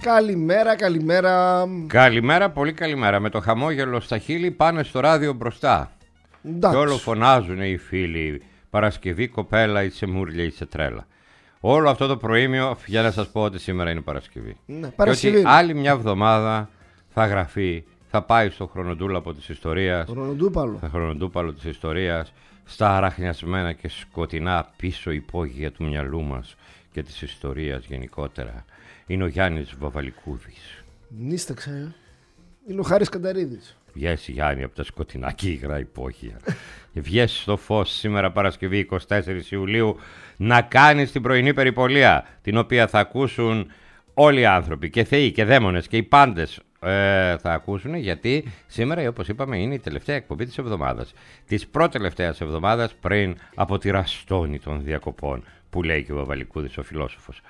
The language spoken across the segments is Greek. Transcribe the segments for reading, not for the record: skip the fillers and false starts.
Καλημέρα, καλημέρα. Καλημέρα, πολύ καλημέρα. Με το χαμόγελο στα χείλη πάνε στο ράδιο μπροστά. Εντάξει. Και όλο φωνάζουν οι φίλοι. Παρασκευή, κοπέλα, είσαι μούρλια, είσαι τρέλα. Όλο αυτό το προήμιο για να σας πω ότι σήμερα είναι Παρασκευή. Ναι, και Παρασκευή. ότι άλλη μια εβδομάδα θα γραφεί, θα πάει στο χρονοτούλαπο της ιστορίας. Χρονοτούπαλο της ιστορίας, στα αραχνιασμένα και σκοτεινά πίσω υπόγεια του μυαλού μας και της ιστορίας γενικότερα. Είναι ο Γιάννης Βαβαλικούδης. Νίστεξε. Είναι ο Χάρης Κανταρίδης. Βγες, Γιάννη, από τα σκοτεινά και υγρά υπόγεια. Βγες στο φως σήμερα Παρασκευή 24 Ιουλίου να κάνεις την πρωινή περιπολία, την οποία θα ακούσουν όλοι οι άνθρωποι, και θεοί και δαίμονες και οι πάντες θα ακούσουν, γιατί σήμερα, όπως είπαμε, είναι η τελευταία εκπομπή της εβδομάδας. Της προτελευταίας εβδομάδας πριν από τη ραστόνη των διακοπών, που λέει και ο Βαβαλικούδης ο φιλόσοφος.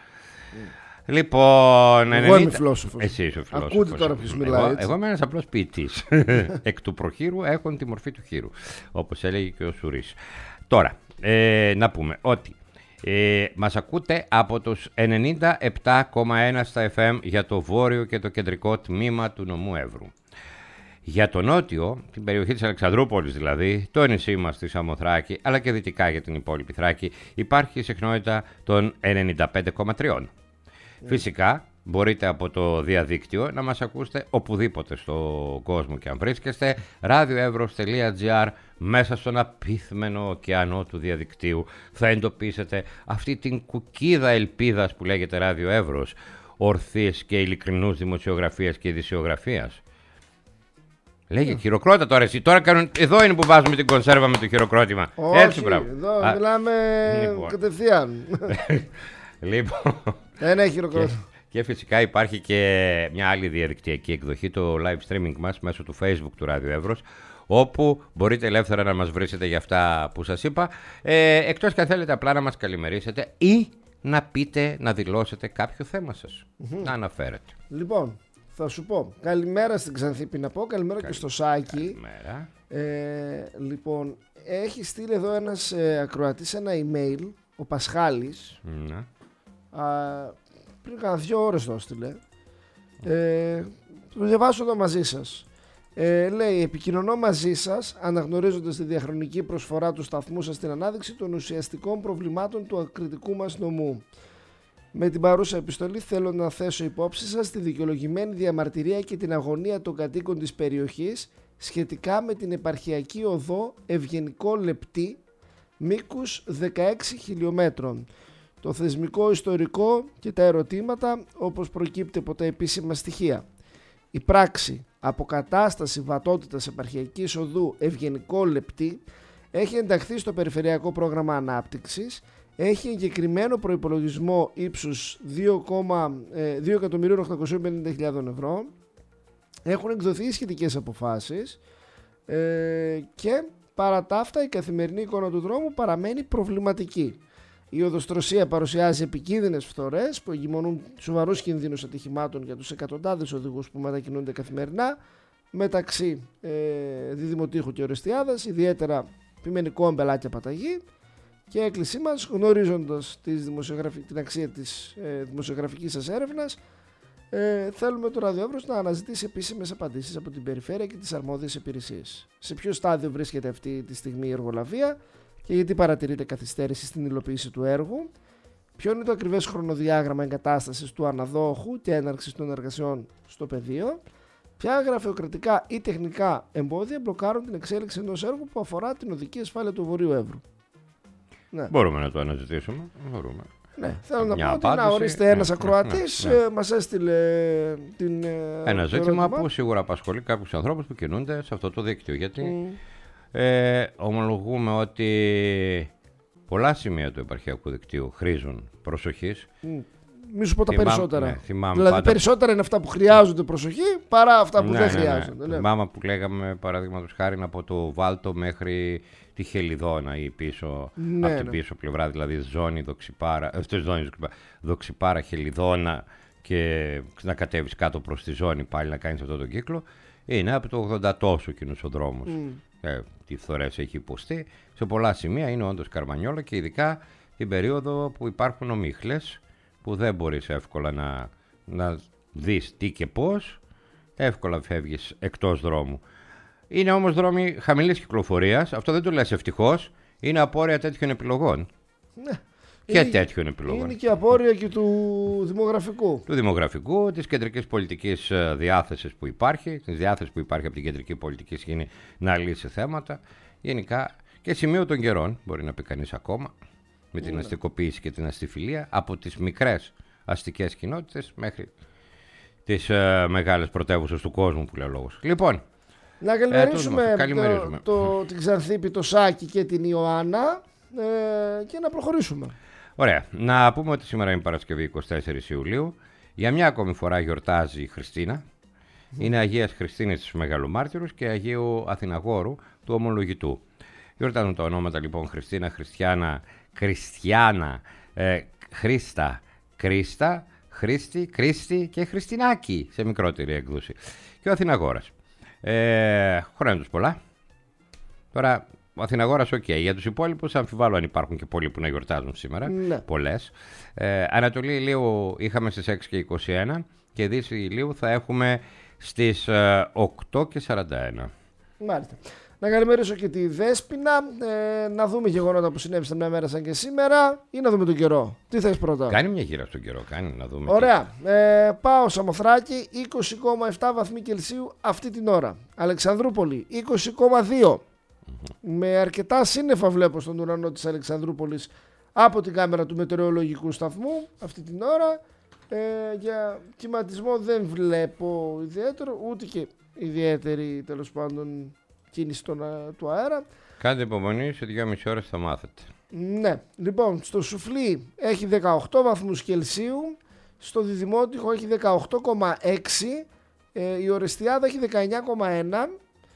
Λοιπόν, εγώ είμαι φιλόσοφος. Εσύ είσαι ο φιλόσοφος. Ακούτε τώρα ποιος μιλάει. Εγώ είμαι ένας απλός ποιητής. Εκ του προχείρου έχουν τη μορφή του χείρου, όπως έλεγε και ο Σουρής. Τώρα, να πούμε ότι μας ακούτε από τους 97,1 στα FM για το βόρειο και το κεντρικό τμήμα του νομού Εύρου. Για το νότιο, την περιοχή της Αλεξανδρούπολης δηλαδή, το νησί μας στη Σαμοθράκη, αλλά και δυτικά για την υπόλοιπη Θράκη, υπάρχει η συχνότητα των 95,3. Φυσικά, μπορείτε από το διαδίκτυο να μας ακούσετε οπουδήποτε στον κόσμο και αν βρίσκεστε, radioevros.gr, μέσα στον απίθμενο ωκεανό του διαδικτύου θα εντοπίσετε αυτή την κουκίδα ελπίδας που λέγεται Ράδιο Εύρος, ορθής και ειλικρινούς δημοσιογραφίας και ειδησιογραφίας. Λέγε χειροκρότα τώρα εσύ, τώρα κάνουν, εδώ είναι που βάζουμε την κονσέρβα με το χειροκρότημα. Όχι, έτσι, εδώ μιλάμε κατευθείαν. Λοιπόν, ένα χειροκρότημα. Και φυσικά υπάρχει και μια άλλη διαδικτυακή εκδοχή, το live streaming μας μέσω του Facebook του Ράδιο Εύρος, όπου μπορείτε ελεύθερα να μας βρίσκετε για αυτά που σας είπα, εκτός και αν θέλετε απλά να μας καλημερίσετε ή να πείτε, να δηλώσετε κάποιο θέμα σας, να αναφέρετε. Λοιπόν, θα σου πω, καλημέρα στην Ξανθήπη να πω, καλημέρα και στο Σάκη. Καλημέρα. Λοιπόν, έχει στείλει εδώ ένας ακροατής ένα email, ο Πασχάλης, πριν κάνα 2 ώρες το έστειλε. Το διαβάσω εδώ μαζί σας. Λέει, επικοινωνώ μαζί σας αναγνωρίζοντας τη διαχρονική προσφορά του σταθμού σας στην ανάδειξη των ουσιαστικών προβλημάτων του ακριτικού μας νομού. Με την παρούσα επιστολή θέλω να θέσω υπόψη σας τη δικαιολογημένη διαμαρτυρία και την αγωνία των κατοίκων της περιοχής σχετικά με την επαρχιακή οδό Ευγενικό Λεπτή μήκους 16 χιλιόμετρων. Το θεσμικό ιστορικό και τα ερωτήματα όπως προκύπτει από τα επίσημα στοιχεία. Η πράξη αποκατάσταση βατότητας επαρχιακής οδού Ευγενικό Λεπτή έχει ενταχθεί στο Περιφερειακό Πρόγραμμα Ανάπτυξης, έχει εγκεκριμένο προϋπολογισμό ύψους 2.850.000 ευρώ, έχουν εκδοθεί σχετικές αποφάσεις και παρά τα αυτά η καθημερινή εικόνα του δρόμου παραμένει προβληματική. Η οδοστρωσία παρουσιάζει επικίνδυνες φθορές που εγκυμονούν σοβαρούς κινδύνους ατυχημάτων για τους εκατοντάδες οδηγούς που μετακινούνται καθημερινά μεταξύ Διδημοτήχου και Ορεστιάδας, ιδιαίτερα Πιμενικό, Αμπελάκια, Παταγή, και έκκλησή μας, γνωρίζοντας την αξία της δημοσιογραφικής σας έρευνας, θέλουμε το Ράδιο Εύρος να αναζητήσει επίσημες απαντήσεις από την περιφέρεια και τις αρμόδιες υπηρεσίες. Σε ποιο στάδιο βρίσκεται αυτή τη στιγμή η εργολαβία και γιατί παρατηρείται καθυστέρηση στην υλοποίηση του έργου, ποιο είναι το ακριβές χρονοδιάγραμμα εγκατάστασης του αναδόχου και έναρξης των εργασιών στο πεδίο, ποια γραφειοκρατικά ή τεχνικά εμπόδια μπλοκάρουν την εξέλιξη ενός έργου που αφορά την οδική ασφάλεια του Βορείου Εύρου. Ναι. Μπορούμε να το αναζητήσουμε. Μπορούμε. Ναι, θέλω να πω ότι να ορίστε ένας ακροατής μας έστειλε ένα ζήτημα που σίγουρα απασχολεί κάποιους ανθρώπους που κινούνται σε αυτό το δίκτυο. Γιατί ομολογούμε ότι πολλά σημεία του επαρχιακού δικτύου χρήζουν προσοχής. Μη σου πω τα περισσότερα. Ναι, δηλαδή πάντα... περισσότερα είναι αυτά που χρειάζονται προσοχή παρά αυτά που δεν χρειάζονται. Ναι. Θυμάμαι που λέγαμε παραδείγματος χάρη από το Βάλτο μέχρι τη Χελιδόνα ή πίσω, από την πίσω πλευρά, δηλαδή ζώνη Δοξιπάρα, Χελιδόνα, και να κατέβεις κάτω προς τη ζώνη πάλι να κάνεις αυτό τον κύκλο. Είναι από το 80 τόσο κοινούς ο δρόμος. Τι φθορές έχει υποστεί. Σε πολλά σημεία είναι όντως καρμανιόλα και ειδικά την περίοδο που υπάρχουν ομίχλες, που δεν μπορείς εύκολα να δεις τι και πώς, εύκολα φεύγεις εκτός δρόμου. Είναι όμως δρόμοι χαμηλής κυκλοφορίας, αυτό δεν το λες ευτυχώς, είναι απόρρια τέτοιων επιλογών. Ναι. Και τέτοιων επιλογών. Είναι και απόρρια και του δημογραφικού. Του δημογραφικού, της κεντρικής πολιτικής διάθεσης που υπάρχει, της διάθεσης που υπάρχει από την κεντρική πολιτική σκηνή να λύσει θέματα. Γενικά και σημείο των καιρών, μπορεί να πει κανείς ακόμα, με την αστικοποίηση και την αστιφιλία, από τις μικρές αστικές κοινότητες μέχρι τις μεγάλες πρωτεύουσες του κόσμου που λέει ο λόγος. Λοιπόν, να καλημερίσουμε την Ξανθήπη, το Σάκη και την Ιωάννα και να προχωρήσουμε. Ωραία. Να πούμε ότι σήμερα είναι Παρασκευή 24 Ιουλίου. Για μια ακόμη φορά γιορτάζει η Χριστίνα. Είναι Αγίας Χριστίνης της Μεγαλομάρτυρους και Αγίου Αθηναγόρου του Ομολογητού. Γιορτάζουν τα ονόματα λοιπόν Χριστίνα, Χριστιάνα, Κριστιάνα, Χρήστα, Κρίστα, Χρήστη, Κρίστη και Χριστινάκη σε μικρότερη έκδοση. Και ο Αθηναγόρας. Χρόνια τους πολλά. Τώρα ο Αθηναγόρας για τους υπόλοιπους αμφιβάλλω αν υπάρχουν και πολλοί που να γιορτάζουν σήμερα. Ναι. Πολλές. Ανατολή ηλίου είχαμε στις 6 και 21 και Δύση ηλίου θα έχουμε στις 8 και 41. Μάλιστα. Να καλημερίσω και τη Δέσποινα, να δούμε γεγονότα που συνέβησαν μια μέρα σαν και σήμερα ή να δούμε τον καιρό. Τι θες πρώτα? Κάνει μια γύρα στον καιρό, να δούμε. Ωραία. Πάω Σαμοθράκη, 20,7 βαθμοί Κελσίου αυτή την ώρα. Αλεξανδρούπολη, 20,2. Με αρκετά σύννεφα βλέπω στον ουρανό της Αλεξανδρούπολης από την κάμερα του μετεωρολογικού σταθμού αυτή την ώρα. Για κυματισμό δεν βλέπω ιδιαίτερο, ούτε και ιδιαίτερη τέλος πάντων κίνηση του αέρα. Κάντε υπομονή, σε 2,5 ώρες θα μάθετε. Ναι, λοιπόν, στο Σουφλί έχει 18 βαθμούς Κελσίου, στο Διδημότυχο έχει 18,6, η Ορεστιάδα έχει 19,1,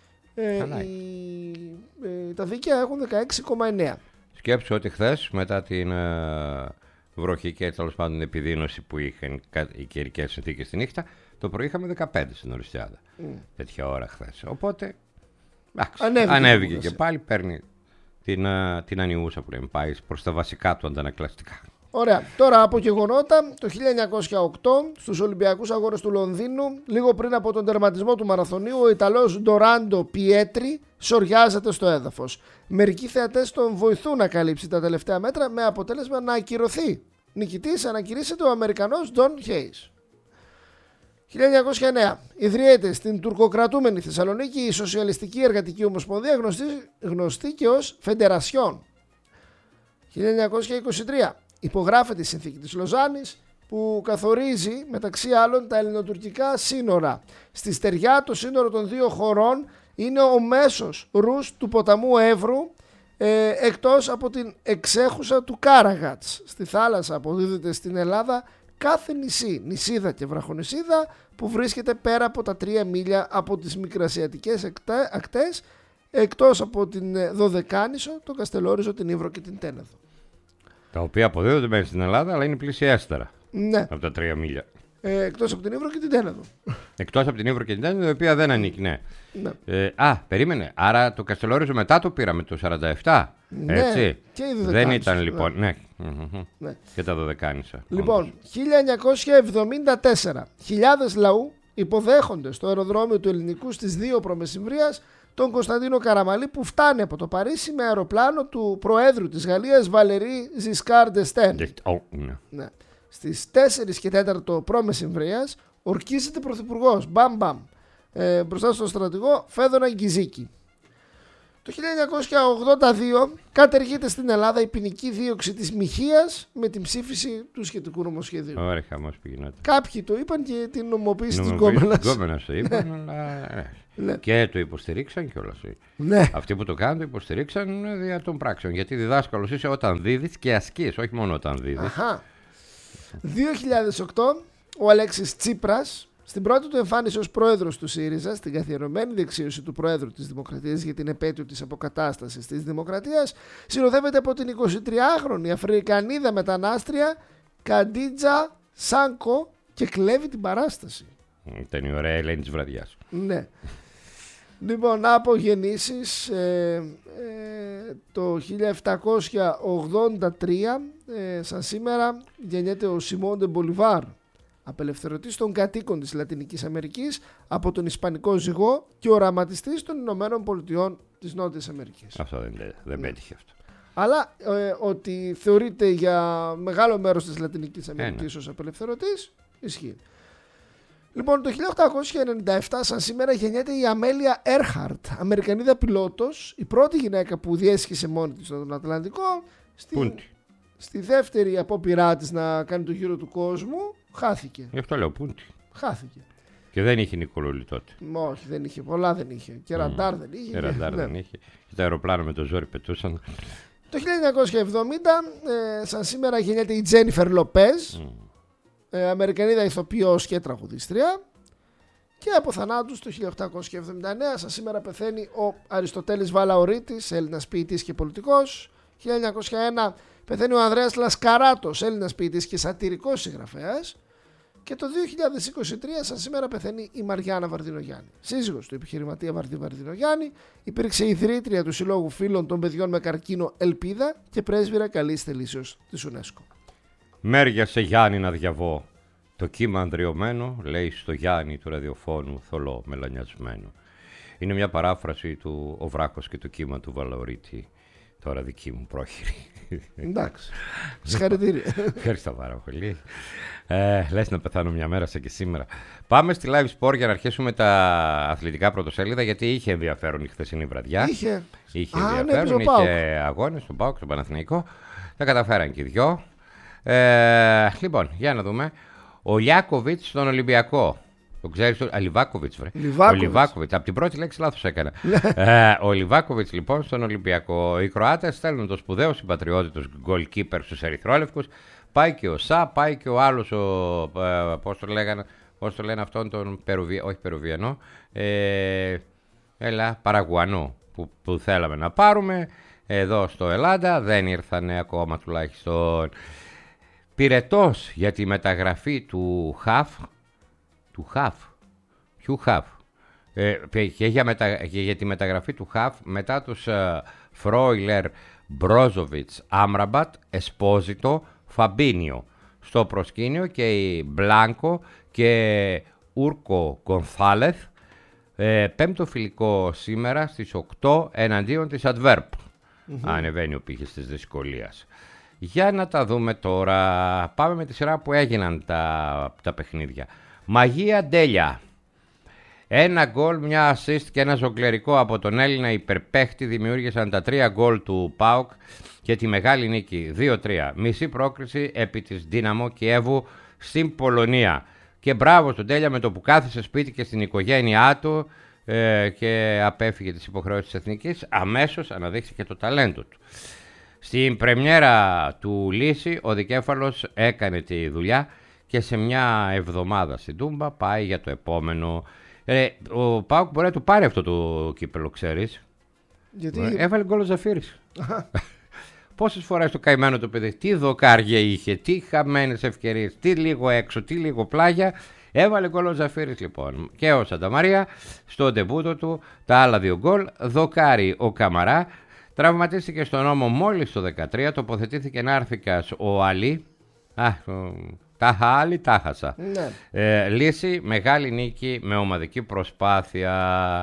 τα Δίκαια έχουν 16,9. Σκέψου ότι χθες μετά την βροχή και τέλος πάντων επιδείνωση που είχαν οι καιρικές συνθήκες στη νύχτα, το πρωί είχαμε 15 στην Ορεστιάδα. Τέτοια ώρα χθες. Οπότε ανέβηκε και πάλι, παίρνει την ανιούσα που λέμε, πάει προς τα βασικά του αντανακλαστικά. Ωραία, τώρα από γεγονότα, το 1908 στους Ολυμπιακούς Αγώνες του Λονδίνου, λίγο πριν από τον τερματισμό του μαραθωνίου, ο Ιταλός Ντοράντο Πιέτρι σοριάζεται στο έδαφος. Μερικοί θεατές τον βοηθούν να καλύψει τα τελευταία μέτρα με αποτέλεσμα να ακυρωθεί. Νικητής ανακηρύσσεται ο Αμερικανός Ντον Χέις. 1909. Ιδρύεται στην τουρκοκρατούμενη Θεσσαλονίκη η Σοσιαλιστική Εργατική Ομοσπονδία, γνωστή και ως Φεντερασιόν. 1923. Υπογράφεται η Συνθήκη της Λοζάνης που καθορίζει μεταξύ άλλων τα ελληνοτουρκικά σύνορα. Στη στεριά το σύνορο των δύο χωρών είναι ο μέσος ρους του ποταμού Εύρου, εκτός από την εξέχουσα του Κάραγατς. Στη θάλασσα αποδίδεται στην Ελλάδα κάθε νησί, νησίδα και βραχονησίδα που βρίσκεται πέρα από τα 3 μίλια από τις μικρασιατικές ακτές, εκτός από την Δωδεκάνησο, τον Καστελόριζο, την Ύβρο και την Τένεδο. Τα οποία αποδίδονται μέσα στην Ελλάδα, αλλά είναι πλησιέστερα. Ναι. Από τα 3 μίλια. Εκτός από την Ύβρο και την Τένεδο. Εκτός από την Ύβρο και την Τένεδο, η οποία δεν ανήκει, ναι. Ναι. Περίμενε. Άρα το Καστελόριζο μετά το πήραμε το 47. Ναι, έτσι. Και η δεν ήταν λοιπόν. Ναι. Ναι. Και τα Δωδεκάνησα. Λοιπόν, 1974. Χιλιάδες λαού υποδέχονται στο αεροδρόμιο του Ελληνικού στις 2 π.Μ. τον Κωνσταντίνο Καραμαλή που φτάνει από το Παρίσι με αεροπλάνο του Προέδρου της Γαλλίας Βαλερί Ζισκάρ ντεστέν. Ναι. Στις 4 και 4 π.Μ. ορκίζεται πρωθυπουργός μπαμ μπαμ μπροστά στον στρατηγό Φέδωνα Γκυζίκη. Το 1982 κατεργείται στην Ελλάδα η ποινική δίωξη της μοιχείας με την ψήφιση του σχετικού νομοσχεδίου. Ωραία, χαμός που γινόταν. Κάποιοι το είπαν και την νομοποίηση της γκόμενας. Γκόμενας το είπαν, αλλά ναι. Και το υποστηρίξαν κιόλας. Ναι. Αυτοί που το κάνουν το υποστηρίξαν δια των πράξεων. Γιατί διδάσκαλος είσαι όταν δίδεις και ασκείς, όχι μόνο όταν δίδεις. 2008 ο Αλέξης Τσίπρας, στην πρώτη του εμφάνιση ως πρόεδρος του ΣΥΡΙΖΑ, στην καθιερωμένη δεξίωση του Προέδρου της Δημοκρατίας για την επέτειο της αποκατάστασης της Δημοκρατίας, συνοδεύεται από την 23χρονη Αφρικανίδα μετανάστρια Καντίτζα Σάνκο και κλέβει την παράσταση. Ήταν η ωραία Ελένη της βραδιάς. Ναι. Λοιπόν, από γεννήσεις, το 1783 σαν σήμερα γεννιέται ο Σιμόν ντε Μπολιβάρ, απελευθερωτής των κατοίκων της Λατινικής Αμερικής από τον Ισπανικό ζυγό και οραματιστής των Ηνωμένων Πολιτειών της Νότιας Αμερικής. Αυτό δεν πέτυχε αυτό. Αλλά ότι θεωρείται για μεγάλο μέρος της Λατινικής Αμερικής ως απελευθερωτής, ισχύει. Λοιπόν, το 1897 σαν σήμερα γεννιέται η Αμέλια Έρχαρτ, Αμερικανίδα πιλότος, η πρώτη γυναίκα που διέσχισε μόνη της στον Ατλαντικό. Στη δεύτερη απόπειρά της να κάνει το γύρο του κόσμου, χάθηκε. Γι' αυτό λέω Πούντι. Χάθηκε. Και δεν είχε Νικολούλη τότε. Όχι, δεν είχε. Πολλά δεν είχε. Και ραντάρ δεν είχε. Και ραντάρ δεν είχε. Και τα αεροπλάνα με το ζόρι πετούσαν. Το 1970, σαν σήμερα, γεννιέται η Τζένιφερ Λοπέζ, Αμερικανίδα ηθοποιός και τραγουδίστρια. Και από θανάτους το 1879, σαν σήμερα, πεθαίνει ο Αριστοτέλης Βαλαωρίτης, Έλληνας ποιητής και πολιτικός. 1901 πεθαίνει ο Ανδρέας Λασκαράτος, Έλληνας ποιητής και σατυρικός συγγραφέας. Και το 2023, σαν σήμερα, πεθαίνει η Μαριάννα Βαρδινογιάννη. Σύζυγος του επιχειρηματία Βαρδινογιάννη, υπήρξε ιδρύτρια του Συλλόγου Φίλων των Παιδιών με Καρκίνο Ελπίδα και πρέσβυρα καλής θελήσεως της UNESCO. Μέριασε Γιάννη να διαβώ. Το κύμα ανδριωμένο λέει στο Γιάννη του ραδιοφώνου θολό μελανιασμένο. Είναι μια παράφραση του Ο Βράχος και το κύμα του Βαλαωρίτη. Τώρα δική μου πρόχειρη. Εντάξει. Συγχαρητήρια. Ευχαριστώ πάρα πολύ. Λες να πεθάνω μια μέρα σαν και σήμερα. Πάμε στη Live Sport για να αρχίσουμε τα αθλητικά πρωτοσέλιδα, γιατί είχε ενδιαφέρον η χθεσινή βραδιά. Είχε ενδιαφέρον, είχε αγώνες στον ΠΑΟΚ, στον Παναθηναϊκό. Τα καταφέραν και οι δυο. Λοιπόν, για να δούμε. Ο Λιάκοβιτς στον Ολυμπιακό. Το ξέρεις, ο Λιβάκοβιτς, βρε. Ο Λιβάκοβιτς, από την πρώτη λέξη λάθος έκανα. Ο Λιβάκοβιτς λοιπόν στον Ολυμπιακό. Οι Κροάτες στέλνουν το σπουδαίο συμπατριώτη τους goalkeeper στους ερυθρόλευκους. Πάει και ο Σα, πάει και ο άλλος, πώς το λένε αυτόν τον Περουβιανό, Παραγουανό που θέλαμε να πάρουμε εδώ στο Ελλάδα. Δεν ήρθανε ακόμα τουλάχιστον. Πυρετός για τη μεταγραφή του Χαφ και για τη μεταγραφή του Χαφ μετά τους Φρόιλερ, Μπρόζοβιτς, Άμραμπατ, Εσπόζιτο, Φαμπίνιο στο προσκήνιο και η Μπλάνκο και Ούρκο Γκονθάλεθ. Πέμπτο φιλικό σήμερα στις 8 εναντίον της Adverb. Ανεβαίνει ο πύχης της δυσκολίας. Για να τα δούμε τώρα. Πάμε με τη σειρά που έγιναν τα παιχνίδια. Μαγεία Ντέλια. Ένα γκολ, μια assist και ένα ζογκλερικό από τον Έλληνα υπερπαίχτη δημιούργησαν τα 3 γκολ του ΠΑΟΚ και τη μεγάλη νίκη 2-3. Μισή πρόκριση επί της Δύναμο Κιέβου στην Πολωνία. Και μπράβο στον Ντέλια με το που κάθισε σπίτι και στην οικογένειά του και απέφυγε τις υποχρεώσεις της Εθνικής. Αμέσως αναδείχθηκε το ταλέντο του. Στην πρεμιέρα του Λύση ο Δικέφαλος έκανε τη δουλειά και σε μια εβδομάδα στην Τούμπα πάει για το επόμενο. Ο ΠΑΟΚ μπορεί να του πάρει αυτό το κύπελο, ξέρεις. Γιατί έβαλε γκολ ο Ζαφύρης. Πόσες φορές το καημένο το παιδί, τι δοκάρια είχε, τι χαμένες ευκαιρίες, τι λίγο έξω, τι λίγο πλάγια. Έβαλε γκολ ο Ζαφύρης λοιπόν. Και ο Σανταμαρία στο ντεμπούτο του τα άλλα 2 γκολ. Δοκάρι ο Καμαρά. Τραυματίστηκε στον ώμο μόλις το 13. Τοποθετήθηκε Νάρθικας ο Αλή. Τάχα άλλη, τάχασα. Ναι. Λύση, μεγάλη νίκη με ομαδική προσπάθεια.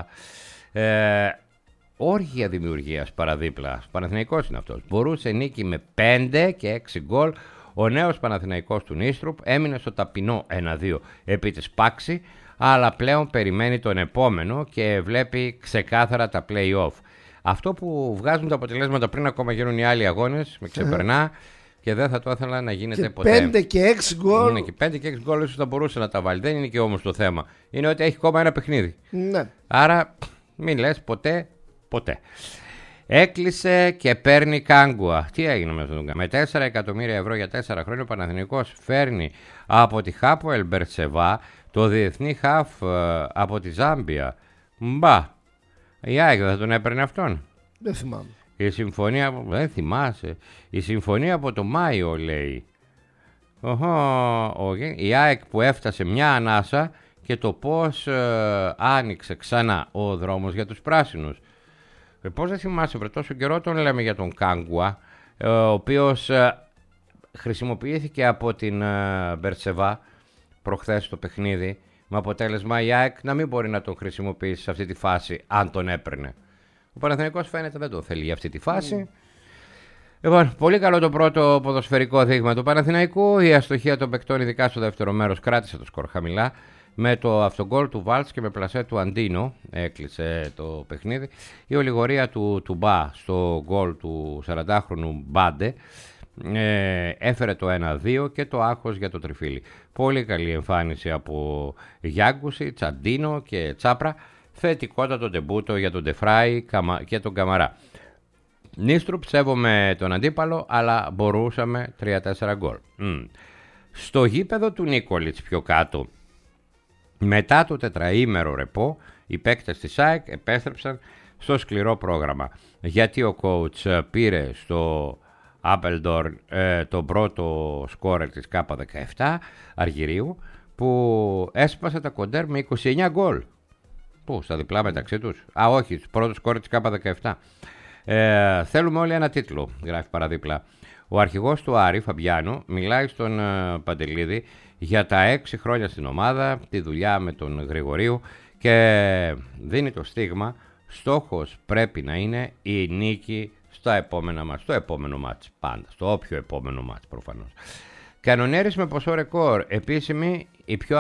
Όργια δημιουργίας παραδίπλα. Παναθηναϊκός είναι αυτός. Μπορούσε νίκη με 5 και 6 γκολ. Ο νέος Παναθηναϊκός του Νίστρουπ έμεινε στο ταπεινό 1-2 επί της Πάξη, αλλά πλέον περιμένει τον επόμενο και βλέπει ξεκάθαρα τα play-off. Αυτό που βγάζουν τα αποτελέσματα πριν ακόμα γίνουν οι άλλοι αγώνες με ξεπερνά και δεν θα το ήθελα να γίνεται και ποτέ. 5 και 6 γκολ. Ναι, και 5 και 6 γκολ ίσως θα μπορούσε να τα βάλει. Δεν είναι και όμως το θέμα. Είναι ότι έχει ακόμα ένα παιχνίδι. Ναι. Άρα μην λες ποτέ. Έκλεισε και παίρνει Κάγκουα. Τι έγινε με αυτόν τον Κάγκουα? Με 4 εκατομμύρια ευρώ για 4 χρόνια ο Παναθηναϊκός φέρνει από τη Χάπο Ελμπερτσεβά το διεθνή χαφ από τη Ζάμπια. Μπα. Η ΑΕΚ δεν θα τον έπαιρνε αυτόν? Δεν θυμάμαι. Η συμφωνία, δεν θυμάσαι. Η συμφωνία από το Μάιο λέει. Η ΑΕΚ που έφτασε μια ανάσα και το πώς άνοιξε ξανά ο δρόμος για τους πράσινους. Πώς δεν θυμάσαι, βρε, τόσο καιρό τον λέμε για τον Κάγκουα, ο οποίος χρησιμοποιήθηκε από την Μπερτσεβά προχθές το παιχνίδι, με αποτέλεσμα η ΑΕΚ να μην μπορεί να τον χρησιμοποιήσει σε αυτή τη φάση αν τον έπαιρνε. Ο Παναθηναϊκός φαίνεται δεν το θέλει για αυτή τη φάση. Λοιπόν, πολύ καλό το πρώτο ποδοσφαιρικό δείγμα του Παναθηναϊκού. Η αστοχία των παικτών, ειδικά στο δεύτερο μέρος, κράτησε το σκορ χαμηλά. Με το αυτογκόλ του Βάλτς και με πλασέ του Αντίνο έκλεισε το παιχνίδι. Η ολιγορία του Τουμπά στο γκολ του 40χρονου Μπάντε έφερε το 1-2 και το άγχος για το τριφύλι. Πολύ καλή εμφάνιση από Γιάγκουσι, Τσαντίνο και Τσάπρα. Θετικότατο ντεμπούτο για τον Ντεφράι και τον Καμαρά. Νίστρουπ, σέβομαι τον αντίπαλο, αλλά μπορούσαμε 3-4 γκολ. Στο γήπεδο του Νίκολιτς πιο κάτω, μετά το τετραήμερο ρεπό, οι παίκτες της ΑΕΚ επέστρεψαν στο σκληρό πρόγραμμα. Γιατί ο coach πήρε στο Apeldoorn τον πρώτο σκόρερ της K17 Αργυρίου, που έσπασε τα κοντέρ με 29 γκολ. Πού, στα διπλά μεταξύ τους? Όχι, πρώτο σκόρερ της K17. Θέλουμε όλοι ένα τίτλο, γράφει παραδίπλα. Ο αρχηγός του Άρη, Φαμπιάνο, μιλάει στον Παντελίδη για τα 6 χρόνια στην ομάδα, τη δουλειά με τον Γρηγορίου και δίνει το στίγμα. Στόχος πρέπει να είναι η νίκη στα επόμενα μάτς, στο επόμενο μάτς πάντα, στο όποιο επόμενο μάτς προφανώς. Κανονέρης με ποσό ρεκόρ, επίσημη η πιο